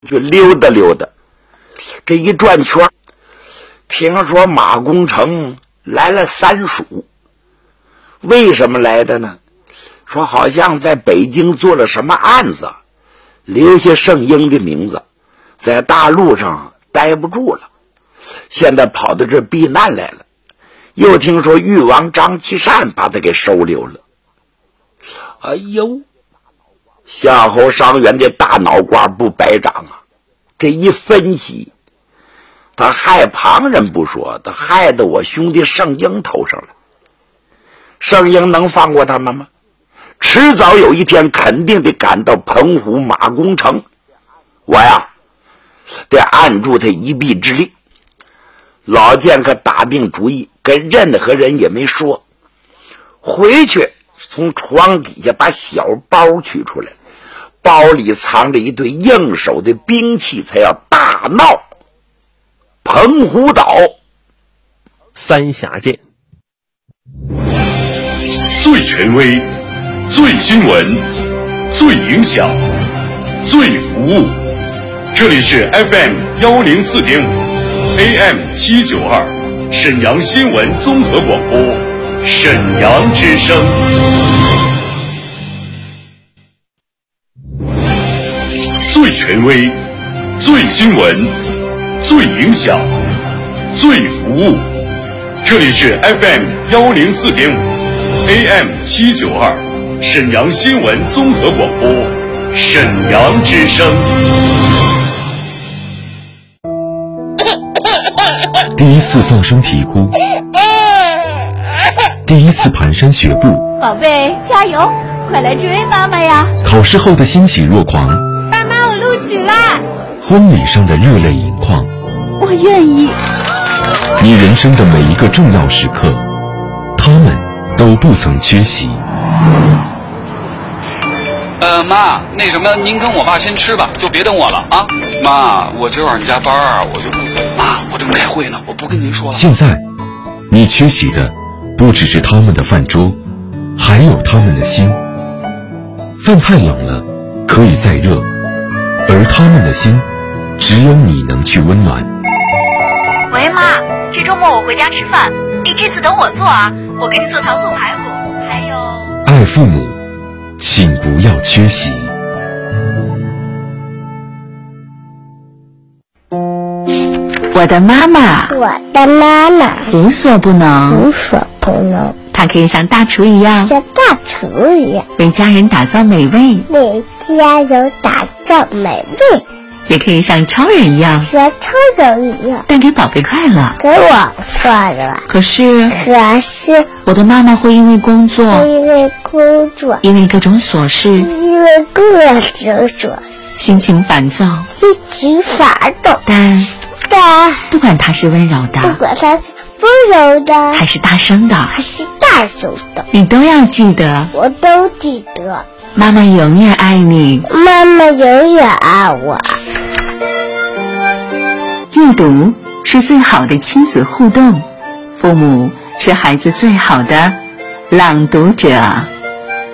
就溜达溜达。这一转圈，听说马工程来了3署，为什么来的呢？说好像在北京做了什么案子，留下盛英的名字，在大陆上待不住了，现在跑到这避难来了。又听说誉王张其善把他给收留了。哎呦，夏侯尚元的大脑瓜不白长啊！这一分析，他害旁人不说，他害得我兄弟盛英头上了。盛英能放过他们吗？迟早有一天肯定得赶到澎湖马公城，我呀得按住他一臂之力。老剑可打定主意，跟任何人也没说，回去从床底下把小包取出来，包里藏着一对应手的兵器，才要大闹澎湖岛。 三峡见， 最权威，最新闻，最影响，最服务。这里是 FM104.5 AM792 沈阳新闻综合广播，沈阳之声。最权威，最新闻，最影响，最服务。这里是 FM104.5 AM792 沈阳新闻综合广播，沈阳之声。 第一次放声啼哭，第一次蹒跚学步， 宝贝加油，快来追妈妈呀！ 考试后的欣喜若狂， 爸妈我录取啦！ 婚礼上的热泪盈眶， 我愿意。 你人生的每一个重要时刻，他们都不曾缺席。 妈，那什么，您跟我爸先吃吧，就别等我了啊。妈，我今晚上加班啊，我就不。妈，我正开会呢，我不跟您说了。 现在，你缺席的不只是他们的饭桌，还有他们的心。饭菜冷了，可以再热，而他们的心，只有你能去温暖。 喂，妈，这周末我回家吃饭，你这次等我做啊，我给你做糖醋排骨，还有…… 爱父母，请不要缺席。 我的妈妈，无所不能，她可以像大厨一样，为家人打造美味，也可以像超人一样，带给宝贝快乐，可是我的妈妈会因为工作，因为各种琐事，心情烦躁，但不管她是温柔的，还是大声的，你都要记得， 我都记得。 妈妈永远爱你， 妈妈永远爱我。 阅读是最好的亲子互动，父母是孩子最好的朗读者。